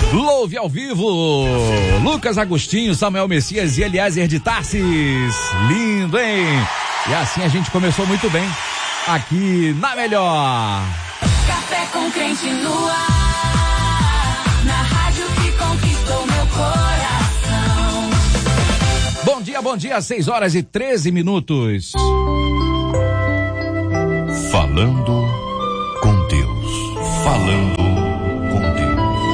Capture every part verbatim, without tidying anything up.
Louve ao vivo, Lucas Agostinho, Samuel Messias e Eliezer de Tarsis. Lindo, hein? E assim a gente começou muito bem aqui na Melhor. Café com Crente no ar, na rádio que conquistou meu coração. Bom dia, bom dia, seis horas e treze minutos. Falando com Deus. Falando com Deus.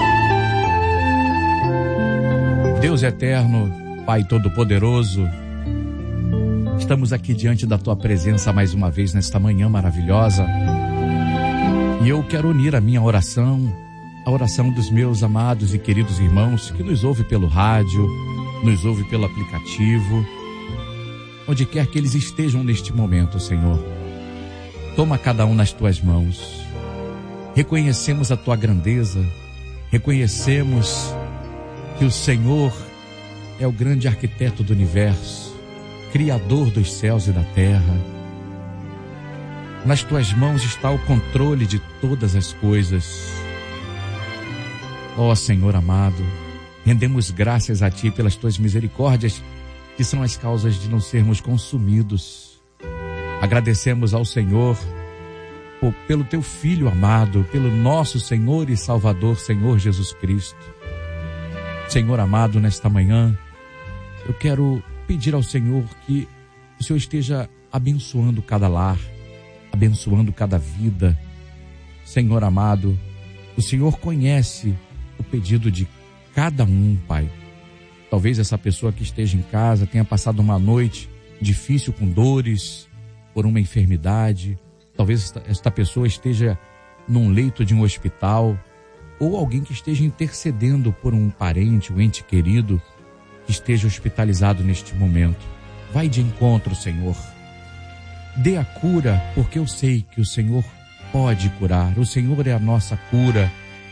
Deus eterno, Pai Todo-Poderoso, estamos aqui diante da Tua presença mais uma vez nesta manhã maravilhosa. E eu quero unir a minha oração, a oração dos meus amados e queridos irmãos que nos ouvem pelo rádio, nos ouvem pelo aplicativo, onde quer que eles estejam neste momento, Senhor. Toma cada um nas Tuas mãos. Reconhecemos a Tua grandeza, reconhecemos que o Senhor é o grande arquiteto do universo, Criador dos céus e da terra. Nas Tuas mãos está o controle de todas as coisas. Ó Senhor amado, rendemos graças a Ti pelas Tuas misericórdias, que são as causas de não sermos consumidos. Agradecemos ao Senhor por, pelo Teu Filho amado, pelo nosso Senhor e Salvador, Senhor Jesus Cristo. Senhor amado, nesta manhã, eu quero pedir ao Senhor que o Senhor esteja abençoando cada lar, abençoando cada vida. Senhor amado, o Senhor conhece o pedido de cada um, Pai. Talvez essa pessoa que esteja em casa tenha passado uma noite difícil com dores, por uma enfermidade. Talvez esta, esta pessoa esteja num leito de um hospital, ou alguém que esteja intercedendo por um parente, um ente querido que esteja hospitalizado neste momento. Vai de encontro, Senhor. Dê a cura, porque eu sei que o Senhor pode curar. O Senhor é a nossa cura.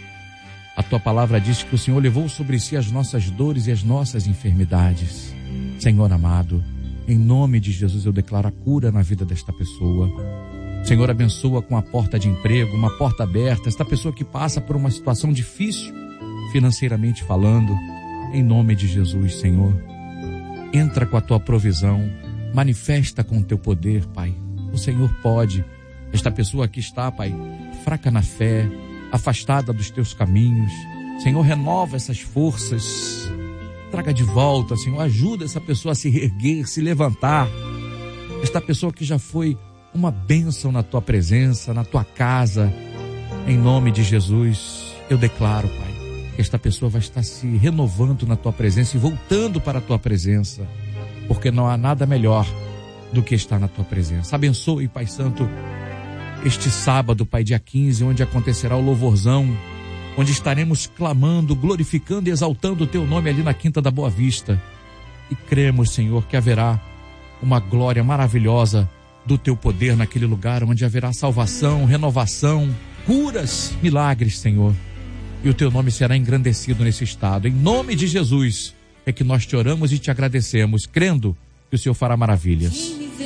A Tua palavra diz que o Senhor levou sobre si as nossas dores e as nossas enfermidades. Senhor amado, em nome de Jesus eu declaro a cura na vida desta pessoa. Senhor, abençoa com a porta de emprego, uma porta aberta, esta pessoa que passa por uma situação difícil, financeiramente falando, em nome de Jesus, Senhor. Entra com a Tua provisão, manifesta com o Teu poder, Pai. O Senhor pode. Esta pessoa aqui está, Pai, fraca na fé, afastada dos Teus caminhos. Senhor, renova essas forças, traga de volta, Senhor, ajuda essa pessoa a se reerguer, se levantar. Esta pessoa que já foi uma bênção na Tua presença, na Tua casa, em nome de Jesus, eu declaro, Pai, que esta pessoa vai estar se renovando na Tua presença e voltando para a Tua presença, porque não há nada melhor do que estar na Tua presença. Abençoe, Pai Santo, este sábado, Pai, dia quinze, onde acontecerá o louvorzão, onde estaremos clamando, glorificando e exaltando o Teu nome ali na Quinta da Boa Vista. E cremos, Senhor, que haverá uma glória maravilhosa do Teu poder naquele lugar, onde haverá salvação, renovação, curas, milagres, Senhor. E o Teu nome será engrandecido nesse estado. Em nome de Jesus é que nós te oramos e te agradecemos, crendo que o Senhor fará maravilhas.